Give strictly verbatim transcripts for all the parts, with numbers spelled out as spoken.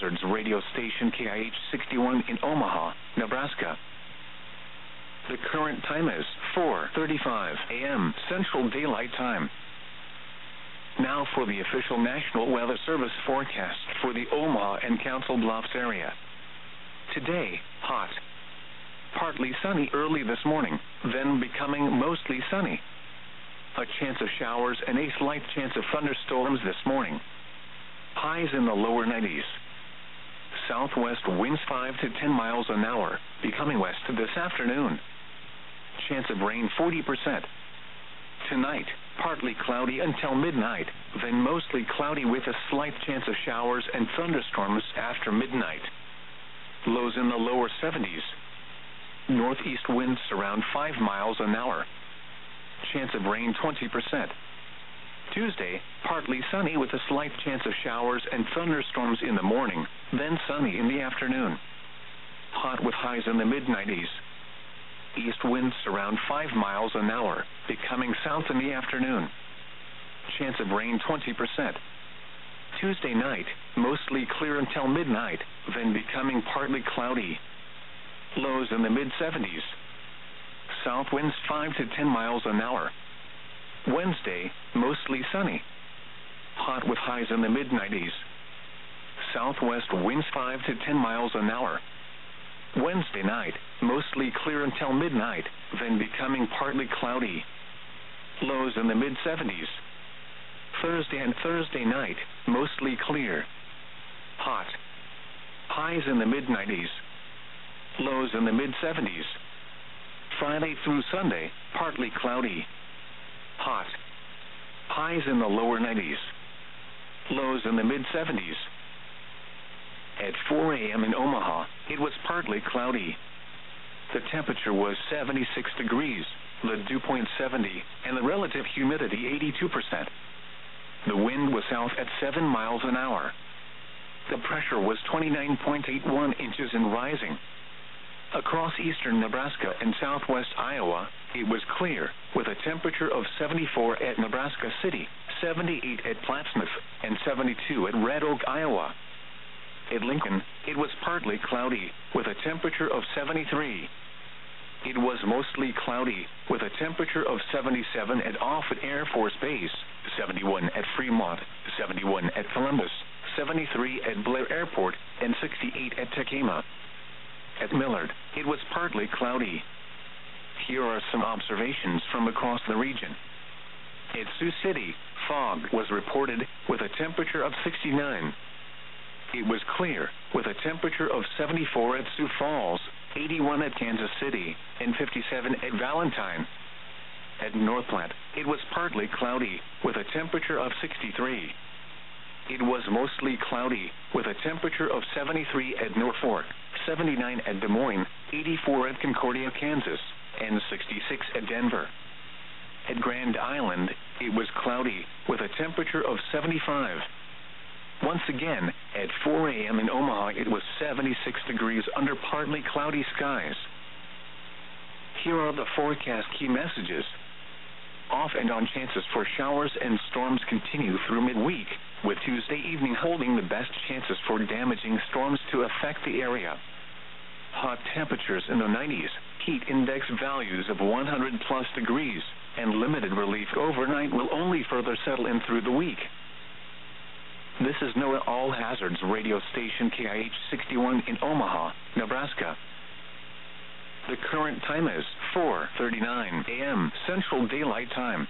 Hazards radio station K I H sixty-one in Omaha, Nebraska. The current time is four thirty-five a m Central Daylight Time. Now for the official National Weather Service forecast for the Omaha and Council Bluffs area. Today, hot. Partly sunny early this morning, then becoming mostly sunny. A chance of showers and a slight chance of thunderstorms this morning. Highs in the lower nineties. Southwest winds five to ten miles an hour, becoming west this afternoon. Chance of rain forty percent. Tonight, partly cloudy until midnight, then mostly cloudy with a slight chance of showers and thunderstorms after midnight. Lows in the lower seventies. Northeast winds around five miles an hour. Chance of rain twenty percent. Tuesday, partly sunny with a slight chance of showers and thunderstorms in the morning, then sunny in the afternoon. Hot with highs in the mid nineties. East winds around five miles an hour, becoming south in the afternoon. Chance of rain twenty percent. Tuesday night, mostly clear until midnight, then becoming partly cloudy. Lows in the mid seventies. South winds five to ten miles an hour. Wednesday, mostly sunny. Hot with highs in the mid nineties. Southwest winds five to ten miles an hour. Wednesday night, mostly clear until midnight, then becoming partly cloudy. Lows in the mid seventies. Thursday and Thursday night, mostly clear. Hot. Highs in the mid nineties. Lows in the mid seventies. Friday through Sunday, partly cloudy. Hot. Highs in the lower nineties. Lows in the mid seventies. At four a m in Omaha, it was partly cloudy. The temperature was seventy-six degrees, the dew point seventy, and the relative humidity eighty-two percent. The wind was south at seven miles an hour. The pressure was twenty-nine point eight one inches and rising. Across eastern Nebraska and southwest Iowa, it was clear, with a temperature of seventy-four at Nebraska City, seventy-eight at Plattsmouth, and seventy-two at Red Oak, Iowa. At Lincoln, it was partly cloudy, with a temperature of seventy-three. It was mostly cloudy, with a temperature of seventy-seven at Offutt Air Force Base, seventy-one at Fremont, seventy-one at Columbus, seventy-three at Blair Airport, and sixty-eight at Tacoma. At Millard, it was partly cloudy. Here are some observations from across the region. At Sioux City, fog was reported, with a temperature of sixty-nine. It was clear, with a temperature of seventy-four at Sioux Falls, eighty-one at Kansas City, and fifty-seven at Valentine. At North Platte, it was partly cloudy, with a temperature of sixty-three. It was mostly cloudy, with a temperature of seventy-three at Norfolk, seventy-nine at Des Moines, eighty-four at Concordia, Kansas, and sixty-six at Denver. At Grand Island, it was cloudy, with a temperature of seventy-five. Once again, at four a m in Omaha, it was seventy-six degrees under partly cloudy skies. Here are the forecast key messages. Off and on chances for showers and storms continue through midweek, with Tuesday evening holding the best chances for damaging storms to affect the area. Hot temperatures in the nineties, heat index values of one hundred plus degrees, and limited relief overnight will only further settle in through the week. This is NOAA All Hazards radio station K I H sixty-one in Omaha, Nebraska. The current time is four thirty-nine a m Central Daylight Time.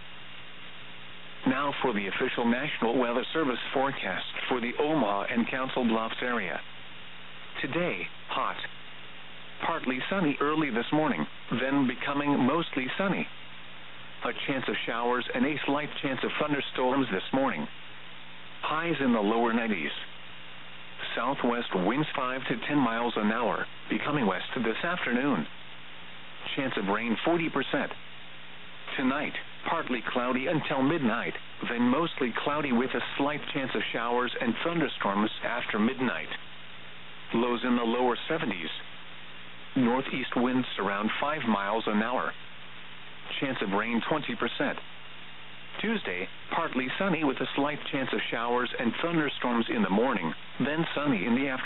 Now for the official National Weather Service forecast for the Omaha and Council Bluffs area. Today, hot. Partly sunny early this morning, then becoming mostly sunny. A chance of showers and a slight chance of thunderstorms this morning. Highs in the lower nineties. Southwest winds five to ten miles an hour, becoming west this afternoon. Chance of rain forty percent. Tonight, partly cloudy until midnight, then mostly cloudy with a slight chance of showers and thunderstorms after midnight. Lows in the lower seventies. Northeast winds around five miles an hour. Chance of rain twenty percent. Tuesday, partly sunny with a slight chance of showers and thunderstorms in the morning, then sunny in the afternoon.